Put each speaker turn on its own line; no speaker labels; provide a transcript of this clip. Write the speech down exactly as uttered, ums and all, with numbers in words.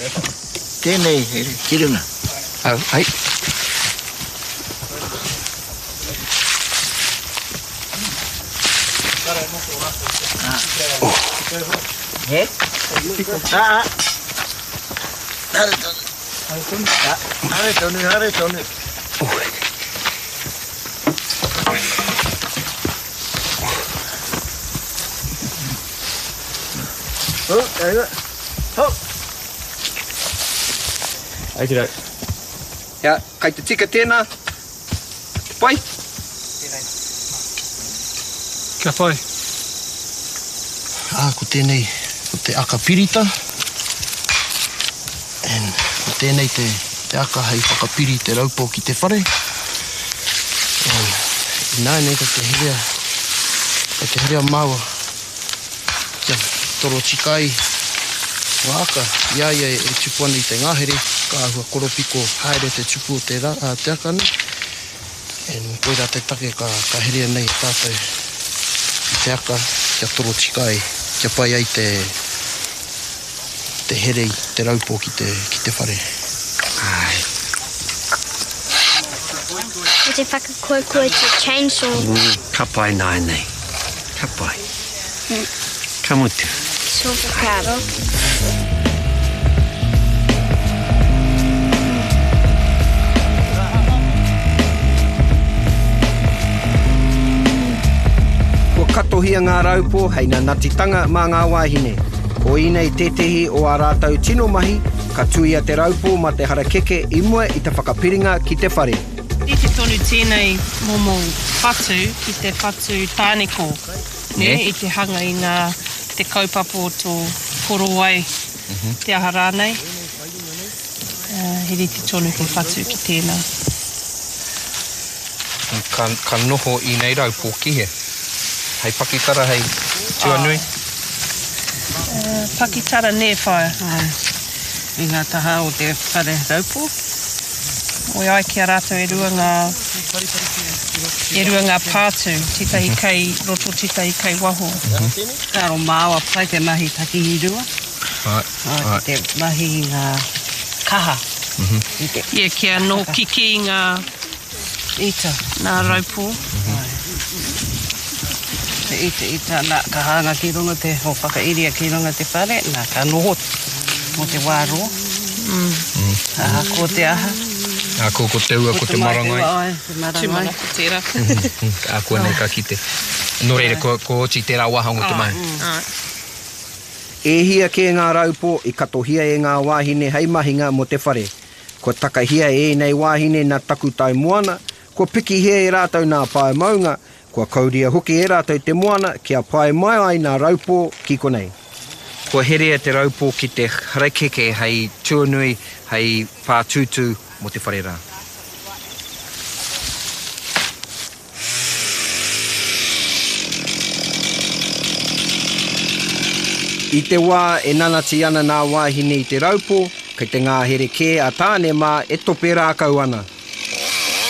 Tēnei, here, kirunga.
Au, ai.
He? Ah, ah. Hare tonu. Hare tonu, hare tonu. Oh, there you go. Oh.
Ai te rau. Ia, kai te tika tēnā. Pai.
Kia pai.
Ah, ko tēnei, ko te aka pirita. And ko tēnei te, te aka hei whakapiri te raupō ki te whare. And i nāi nei ka te herea, ka te herea maua. Kia toro tikai. Wa aka, ia ia e tupu ana i te ngahere, ka ahua koropiko haere te tupu o te, ra, uh, te aka nei. And koera te take ka, ka herea nei tātou i te aka, kia toro tikai, kia pai ai te, te here i te raupō ki te, ki te whare.
Ai.
E te whakakoekue te chainsaw.
Mm, ka pai nai nei. Ka pai.
Mm.
Ka mutu.
Avocado.
Kua katohia ngā raupō hei ngā natitanga mā ngā wāhine. Ko inei tetehi o ā rātau tino mahi, ka tuia te raupō ma te harakeke i mua i te whakapiringa ki te whare.
I te tonu tēnei momo whatu ki te whatu tāneko, ne,
Yeah.
i te hanga i ngā te kaupapa o tō porowai
Mhm.
te aha rānei. Uh, hiri te tonu he whatu ki tēnā.
Ka, ka noho i nei raupō ki he. Hei pakitara, hei tuanui.
Uh, pakitara ne whaia.
I ngā taha o te whare raupō.
O ai kia rātou e rua ngā e rua ngā pātu, tikahi kei roto, tikahi kei waho.
Ka ro māua pai te mahi takihi rua.
Ai,
Ah, te mahi ngā kaha. I te
Ia kia no kiki i ngā,
ita.
ngā raupō.
Te ita ita nā ka hanga ki runga te ho whakairia ki runga te whare. Nā ka noho mo te wāroa.
Mm.
Aha, ko te aha.
A ko ko te ua, ko te marangai.
Ai, te marangai.
Tumana ko tērā.
A kua nei ka kite. Nō reire, ko, ko oti tērā wahango te mai.
Ai.
E hia ke ngā raupō i katohia e ngā wāhine hei mahinga mo te whare. Ko takahia e nei wāhine nā taku tai moana, ko piki hea e rātou nā pae maunga, ko kauria hoki e rātou te moana kia pae mai ai nā raupō ki konei. Ko herea te raupō ki te harakeke hei tuanui hei pātūtū mo te whare rā. I te wā e nanati ana nā wāhine i te raupō, kei te ngā here kē a tāne mā e tope rākau ana.